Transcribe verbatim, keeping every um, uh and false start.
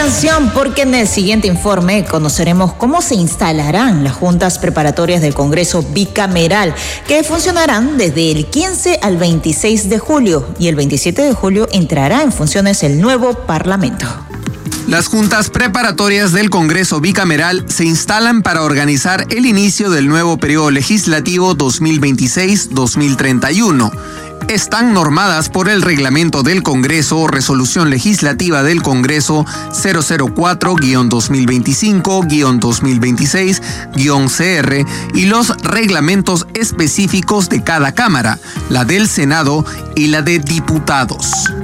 atención, porque en el siguiente informe conoceremos cómo se instalarán las juntas preparatorias del Congreso bicameral, que funcionarán desde el quince al veintiséis de julio, y el veintisiete de julio entrará en funciones el nuevo Parlamento. Las juntas preparatorias del Congreso bicameral se instalan para organizar el inicio del nuevo periodo legislativo dos mil veintiséis dos mil treinta y uno. Están normadas por el Reglamento del Congreso o Resolución Legislativa del Congreso cero cero cuatro guion dos mil veinticinco guion dos mil veintiséis guion C R y los reglamentos específicos de cada Cámara, la del Senado y la de Diputados.